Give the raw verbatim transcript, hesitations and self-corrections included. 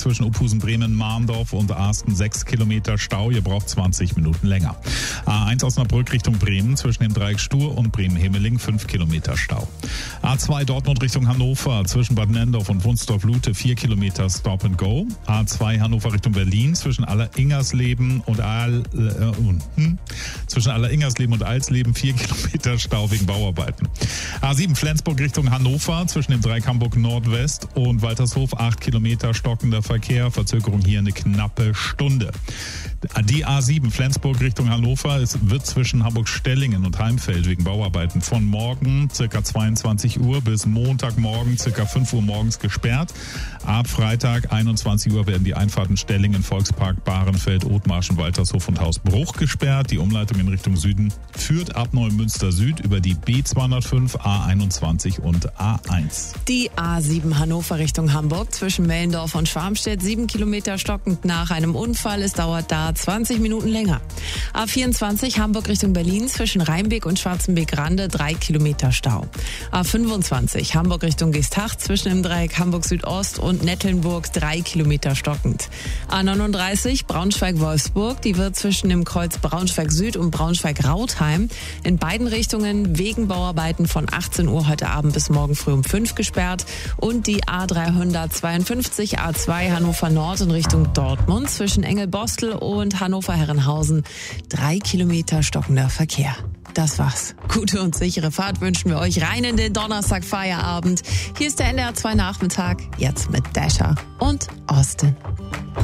zwischen Ophusen, Bremen, Mahndorf und Asten sechs Kilometer Stau. Ihr braucht zwanzig Minuten länger. A eins Osnabrück Richtung Bremen zwischen dem Dreieck Stur und Bremen-Hemeling fünf Kilometer Stau. A zwei Dortmund Richtung Hannover zwischen Bad Nenndorf und Wunsdorf-Lute vier Kilometer Stop and Go. A zwei Hannover Richtung Berlin zwischen Aller-Ingersleben und Al, äh, hm, zwischen Aller-Ingersleben und Alsleben vier Kilometer Stau wegen Bauarbeiten. A sieben Flensburg Richtung Hannover zwischen dem Dreieck Hamburg Nordwest und Waltershof acht Kilometer stockender Verkehr. Verzögerung hier eine knappe Stunde. Die A sieben Flensburg Richtung Hannover, es wird zwischen Hamburg-Stellingen und Heimfeld wegen Bauarbeiten von morgen ca. zweiundzwanzig Uhr bis Montagmorgen ca. fünf Uhr morgens gesperrt. Ab Freitag einundzwanzig Uhr werden die Einfahrten Stellingen, Volkspark, Bahrenfeld, Othmarschen, Waltershof und Hausbruch gesperrt. Die Umleitung in Richtung Süden führt ab Neumünster Süd über die B zweihundertfünf, A einundzwanzig und A eins. Die A sieben Hannover Richtung Hamburg zwischen Mellendorf und Schwarmstedt sieben Kilometer stockend nach einem Unfall. Es dauert da zwanzig Minuten länger. A vierundzwanzig Hamburg Richtung Berlin zwischen Rheinbeek und Schwarzenbeek-Rande drei Kilometer Stau. A fünfundzwanzig Hamburg Richtung Geesthacht zwischen dem Dreieck Hamburg Südost und Nettelnburg drei Kilometer stockend. A neununddreißig Braunschweig-Wolfsburg, die wird zwischen dem Kreuz Braunschweig Süd und Braunschweig-Rautheim in beiden Richtungen wegen Bauarbeiten von achtzehn Uhr heute Abend bis morgen früh um fünf gesperrt. Und die A dreihundertzweiundfünfzig A zwei Hannover Nord in Richtung Dortmund zwischen Engelbostel und Hannover-Herrenhausen drei Kilometer stockender Verkehr. Das war's. Gute und sichere Fahrt wünschen wir euch rein in den Donnerstag-Feierabend. Hier ist der N D R zwei Nachmittag, jetzt mit Dasher und Austin.